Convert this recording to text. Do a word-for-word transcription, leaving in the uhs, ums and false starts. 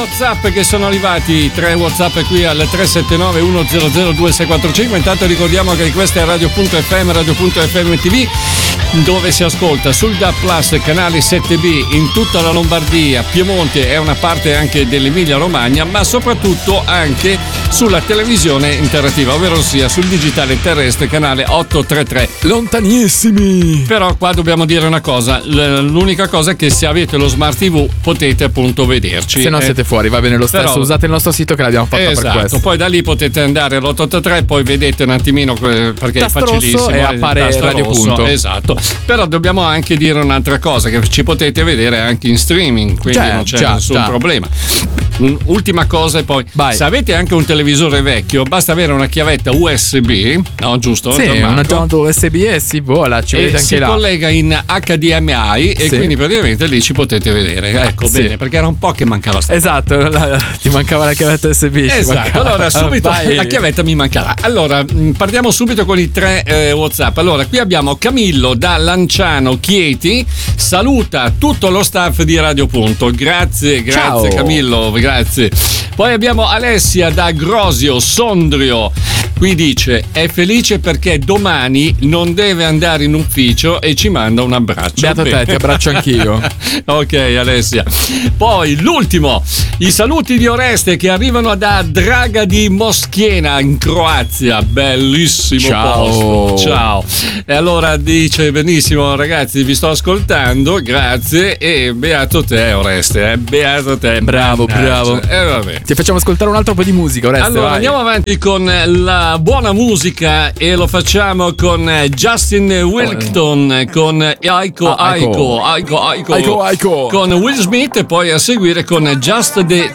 WhatsApp che sono arrivati, tre WhatsApp qui al tre sette nove uno zero zero due sei quattro cinque. Intanto ricordiamo che questa è Radio.fm, Radio.fm T V, dove si ascolta sul D A B Plus canale sette B in tutta la Lombardia, Piemonte e una parte anche dell'Emilia Romagna, ma soprattutto anche sulla televisione interattiva, ovvero sia sul digitale terrestre canale ottocentotrentatré. Lontanissimi! Però qua dobbiamo dire una cosa, l'unica cosa è che se avete lo smart tivù potete appunto vederci. Se no siete eh. fuori, va bene lo stesso. Però, usate il nostro sito che l'abbiamo fatto esatto, per questo. Poi da lì potete andare all'ottocentotrentatré, poi vedete un attimino perché tasto è facilissimo e appare Radio rosso, Punto. Esatto. Però dobbiamo anche dire un'altra cosa, che ci potete vedere anche in streaming, quindi già, non c'è già, nessun già. problema. Ultima cosa e poi Vai. Se avete anche un televisore vecchio basta avere una chiavetta U S B, no giusto? Sì, una giornata U S B e si vola, ci vedete anche si là. Si collega in H D M I e sì. quindi praticamente lì ci potete vedere. Ecco, sì. bene, perché era un po' che mancava sta Esatto, la, ti mancava la chiavetta U S B. Esatto, allora subito Vai. la chiavetta mi mancherà. Allora, partiamo subito con i tre eh, WhatsApp. Allora, qui abbiamo Camillo da Lanciano Chieti, saluta tutto lo staff di Radio Punto. Grazie, grazie Ciao. Camillo, grazie. Poi abbiamo Alessia da Grosio Sondrio. Qui dice è felice perché domani non deve andare in ufficio e ci manda un abbraccio. Beato te, ti abbraccio anch'io. Ok Alessia. Poi l'ultimo, i saluti di Oreste che arrivano da Draga di Moschiena in Croazia. Bellissimo Ciao. posto. Ciao. E allora dice benissimo ragazzi, vi sto ascoltando, grazie e beato te Oreste, eh? Beato te. Bravo, bravo. E eh, vabbè. Ti facciamo ascoltare un altro po' di musica, Oreste, Allora vai. andiamo avanti con la buona musica e lo facciamo con Justin Wilkington, con Aiko Ah, Aiko Aiko Aiko Aiko, Aiko. con Will Smith e poi a seguire con Just the